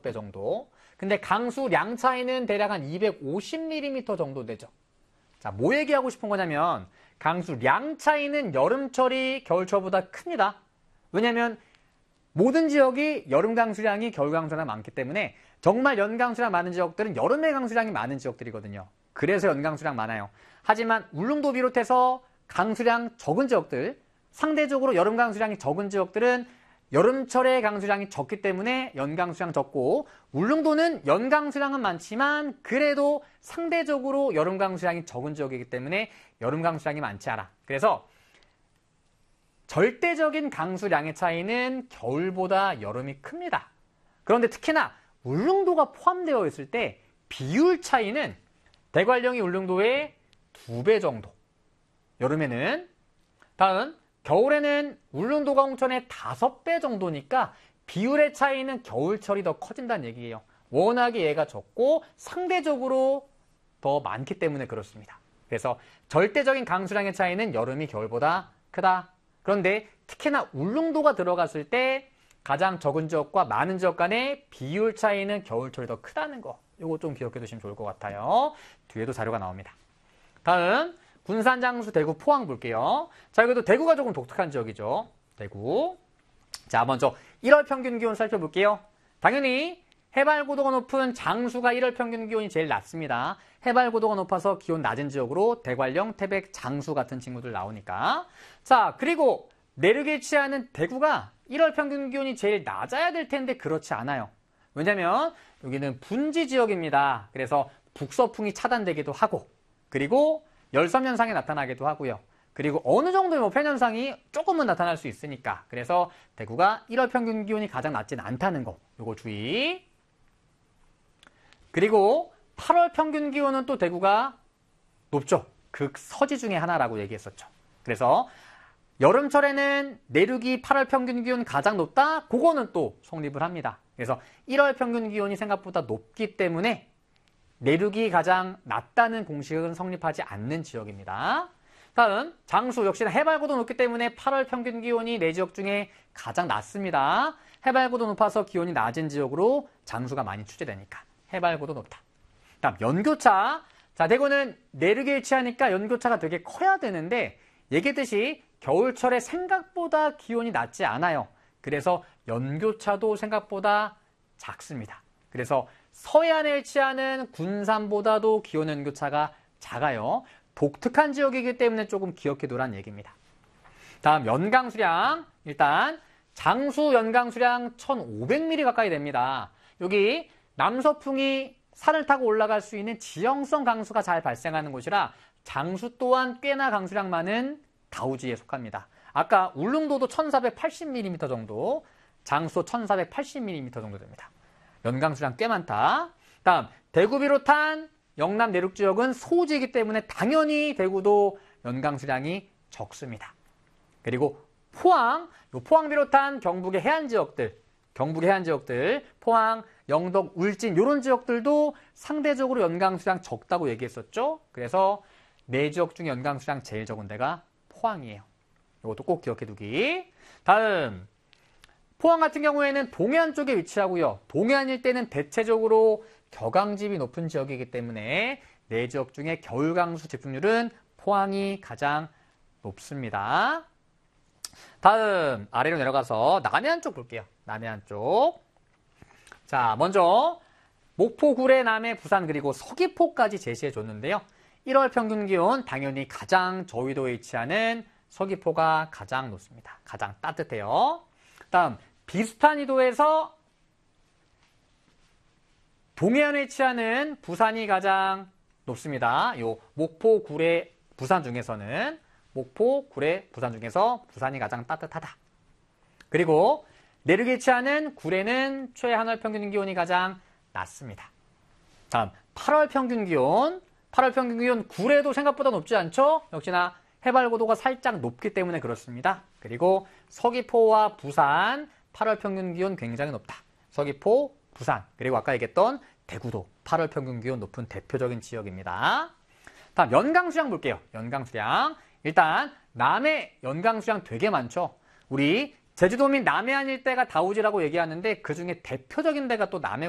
5배 정도. 근데 강수량 차이는 대략 한 250mm 정도 되죠. 자, 뭐 얘기하고 싶은 거냐면 강수량 차이는 여름철이 겨울철보다 큽니다. 왜냐면 모든 지역이 여름 강수량이 겨울 강수량 많기 때문에 정말 연 강수량 많은 지역들은 여름에 강수량이 많은 지역들이거든요. 그래서 연 강수량 많아요. 하지만 울릉도 비롯해서 강수량 적은 지역들, 상대적으로 여름 강수량이 적은 지역들은 여름철에 강수량이 적기 때문에 연강수량 적고, 울릉도는 연강수량은 많지만 그래도 상대적으로 여름 강수량이 적은 지역이기 때문에 여름 강수량이 많지 않아. 그래서 절대적인 강수량의 차이는 겨울보다 여름이 큽니다. 그런데 특히나 울릉도가 포함되어 있을 때 비율 차이는 대관령이 울릉도의 2배 정도. 여름에는. 다음, 겨울에는 울릉도가 홍천의 5배 정도니까 비율의 차이는 겨울철이 더 커진다는 얘기예요. 워낙에 얘가 적고 상대적으로 더 많기 때문에 그렇습니다. 그래서 절대적인 강수량의 차이는 여름이 겨울보다 크다. 그런데 특히나 울릉도가 들어갔을 때 가장 적은 지역과 많은 지역 간의 비율 차이는 겨울철이 더 크다는 거. 이거 좀 기억해 두시면 좋을 것 같아요. 뒤에도 자료가 나옵니다. 다음, 군산, 장수, 대구, 포항 볼게요. 자, 여기도 대구가 조금 독특한 지역이죠. 대구. 자, 먼저 1월 평균 기온 살펴볼게요. 당연히 해발 고도가 높은 장수가 1월 평균 기온이 제일 낮습니다. 해발 고도가 높아서 기온 낮은 지역으로 대관령, 태백, 장수 같은 친구들 나오니까. 자, 그리고 내륙에 위치하는 대구가 1월 평균 기온이 제일 낮아야 될 텐데 그렇지 않아요. 왜냐면 여기는 분지 지역입니다. 그래서 북서풍이 차단되기도 하고, 그리고 열섬 현상이 나타나기도 하고요. 그리고 어느 정도의 팬 현상이 조금은 나타날 수 있으니까. 그래서 대구가 1월 평균 기온이 가장 낮진 않다는 거. 요거 주의. 그리고 8월 평균 기온은 또 대구가 높죠. 극서지 중에 하나라고 얘기했었죠. 그래서 여름철에는 내륙이 8월 평균 기온 가장 높다? 그거는 또 성립을 합니다. 그래서 1월 평균 기온이 생각보다 높기 때문에 내륙이 가장 낮다는 공식은 성립하지 않는 지역입니다. 다음, 장수 역시나 해발고도 높기 때문에 8월 평균 기온이 네 지역 중에 가장 낮습니다. 해발고도 높아서 기온이 낮은 지역으로 장수가 많이 출제되니까 해발고도 높다. 다음, 연교차. 자, 대구는 내륙에 위치하니까 연교차가 되게 커야 되는데 얘기했듯이 겨울철에 생각보다 기온이 낮지 않아요. 그래서 연교차도 생각보다 작습니다. 그래서 서해안에 위치하는 군산보다도 기온 연교차가 작아요. 독특한 지역이기 때문에 조금 기억해 두라는 얘기입니다. 다음, 연강수량. 일단 장수 연강수량 1500mm 가까이 됩니다. 여기 남서풍이 산을 타고 올라갈 수 있는 지형성 강수가 잘 발생하는 곳이라 장수 또한 꽤나 강수량 많은 다우지에 속합니다. 아까 울릉도도 1480mm 정도, 장수 1480mm 정도 됩니다. 연강수량 꽤 많다. 다음, 대구 비롯한 영남 내륙 지역은 소지이기 때문에 당연히 대구도 연강수량이 적습니다. 그리고 포항, 포항 비롯한 경북의 해안 지역들, 포항, 영덕, 울진 이런 지역들도 상대적으로 연강수량 적다고 얘기했었죠. 그래서 네 지역 중에 연강수량 제일 적은 데가 포항이에요. 이것도 꼭 기억해 두기. 다음, 포항 같은 경우에는 동해안 쪽에 위치하고요. 동해안일 때는 대체적으로 격강집이 높은 지역이기 때문에 네 지역 중에 겨울강수 집중률은 포항이 가장 높습니다. 다음, 아래로 내려가서 남해안 쪽 볼게요. 남해안 쪽. 자, 먼저 목포, 구례, 남해, 부산 그리고 서귀포까지 제시해 줬는데요. 1월 평균 기온 당연히 가장 저위도에 위치하는 서귀포가 가장 높습니다. 가장 따뜻해요. 다음, 비슷한 위도에서 동해안에 위치하는 부산이 가장 높습니다. 요 목포, 구례, 부산 중에서는 목포, 구례, 부산 중에서 부산이 가장 따뜻하다. 그리고 내륙에 위치하는 구례는 최하늘 평균 기온이 가장 낮습니다. 다음, 8월 평균 기온. 8월 평균 기온 구례도 생각보다 높지 않죠? 역시나 해발 고도가 살짝 높기 때문에 그렇습니다. 그리고 서귀포와 부산 8월 평균 기온 굉장히 높다. 서귀포, 부산, 그리고 아까 얘기했던 대구도 8월 평균 기온 높은 대표적인 지역입니다. 다음, 연강수량 볼게요. 연강수량. 일단 남해 연강수량 되게 많죠. 우리 제주도 및 남해안 일대가 다우지라고 얘기하는데 그중에 대표적인 데가 또 남해